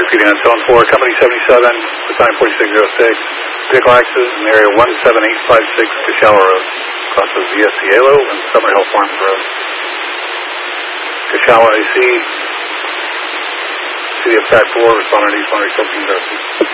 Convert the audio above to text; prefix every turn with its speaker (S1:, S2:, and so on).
S1: repeating on zone 4, company 77, battalion 4606, vehicle accident in area 17856 Cachalla Road, crosses via Cielo and Summerhill Farms Road. Cachalla AC, City of Pack 4, responding to East 1 report from Darcy.